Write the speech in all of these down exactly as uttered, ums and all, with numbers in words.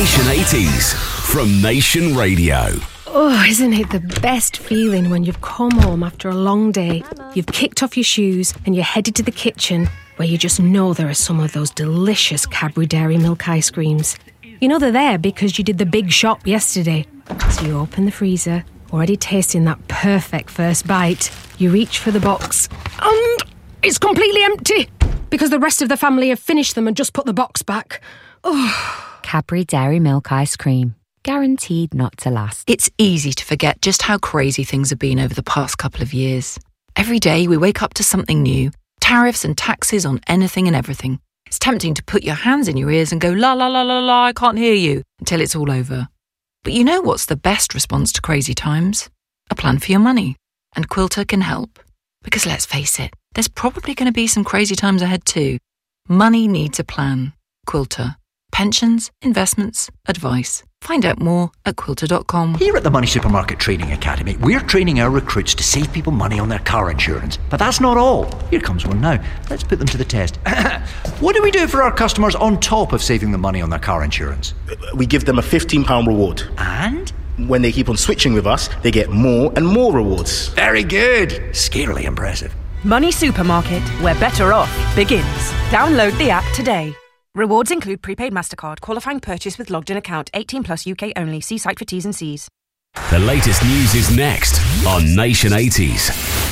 Nation eighties from Nation Radio. Oh, isn't it the best feeling when you've come home after a long day, you've kicked off your shoes and you're headed to the kitchen where you just know there are some of those delicious Cadbury Dairy Milk ice creams. You know they're there because you did the big shop yesterday. So you open the freezer, already tasting that perfect first bite. You reach for the box and it's completely empty because the rest of the family have finished them and just put the box back. Oh. Cadbury Dairy Milk ice cream. Guaranteed not to last. It's easy to forget just how crazy things have been over the past couple of years. Every day we wake up to something new. Tariffs and taxes on anything and everything. It's tempting to put your hands in your ears and go, la la la la la, I can't hear you, until it's all over. But you know what's the best response to crazy times? A plan for your money. And Quilter can help. Because let's face it, there's probably going to be some crazy times ahead too. Money needs a plan. Quilter. Pensions, investments, advice. Find out more at quilter dot com. Here at the Money Supermarket Training Academy, we're training our recruits to save people money on their car insurance. But that's not all. Here comes one now. Let's put them to the test. What do we do for our customers on top of saving them money on their car insurance? We give them a fifteen pounds reward. And? When they keep on switching with us, they get more and more rewards. Very good. Scarily impressive. Money Supermarket, where better off begins. Download the app today. Rewards include prepaid MasterCard, qualifying purchase with logged-in account, eighteen plus U K only. See site for T's and C's. The latest news is next on Nation eighties.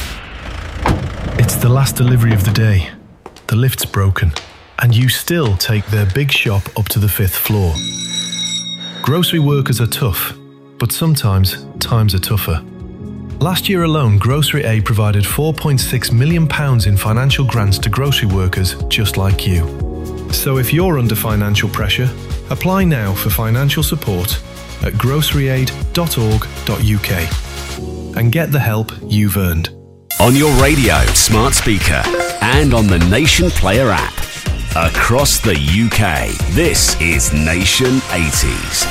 It's the last delivery of the day. The lift's broken, and you still take their big shop up to the fifth floor. Grocery workers are tough, but sometimes times are tougher. Last year alone, Grocery Aid provided four point six million pounds in financial grants to grocery workers just like you. So if you're under financial pressure, apply now for financial support at grocery aid dot org dot U K and get the help you've earned. On your radio, smart speaker, and on the Nation Player app. Across the U K, this is Nation eighties.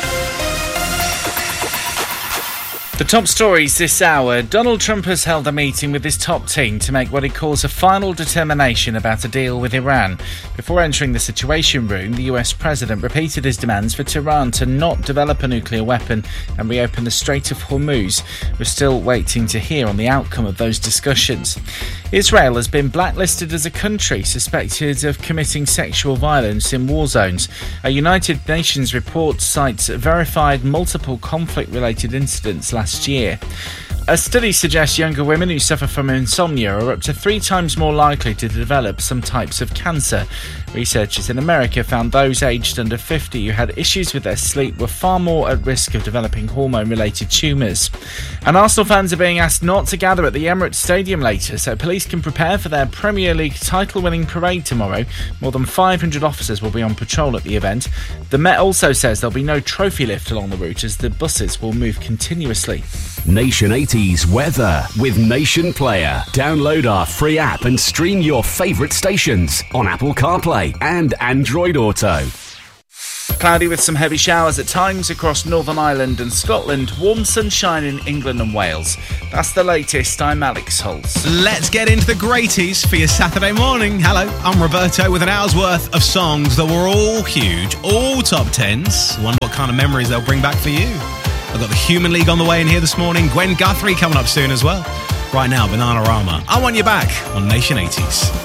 The top stories this hour. Donald Trump has held a meeting with his top team to make what he calls a final determination about a deal with Iran. Before entering the Situation Room, the U S president repeated his demands for Tehran to not develop a nuclear weapon and reopen the Strait of Hormuz. We're still waiting to hear on the outcome of those discussions. Israel has been blacklisted as a country suspected of committing sexual violence in war zones. A United Nations report cites verified multiple conflict-related incidents last year. A study suggests younger women who suffer from insomnia are up to three times more likely to develop some types of cancer. Researchers in America found those aged under fifty who had issues with their sleep were far more at risk of developing hormone-related tumours. And Arsenal fans are being asked not to gather at the Emirates Stadium later so police can prepare for their Premier League title-winning parade tomorrow. More than five hundred officers will be on patrol at the event. The Met also says there'll be no trophy lift along the route as the buses will move continuously. Nation eighties weather with Nation Player. Download our free app and stream your favourite stations on Apple CarPlay and Android Auto. Cloudy with some heavy showers at times across Northern Ireland and Scotland. Warm sunshine in England and Wales. That's the latest. I'm Alex Holtz. Let's get into the greaties for your Saturday morning. Hello, I'm Roberto with an hour's worth of songs that were all huge, all top tens. Wonder what kind of memories they'll bring back for you. I've got the Human League on the way in here this morning. Gwen Guthrie coming up soon as well. Right now, Bananarama. I Want You Back on Nation eighties.